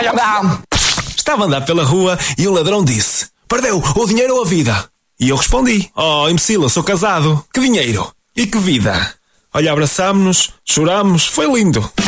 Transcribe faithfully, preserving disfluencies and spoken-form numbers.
merda! Estava a andar pela rua e um ladrão disse: perdeu o dinheiro ou a vida? E eu respondi: oh, imbecil, eu sou casado. Que dinheiro? E que vida? Olha, abraçámos-nos, chorámos, foi lindo.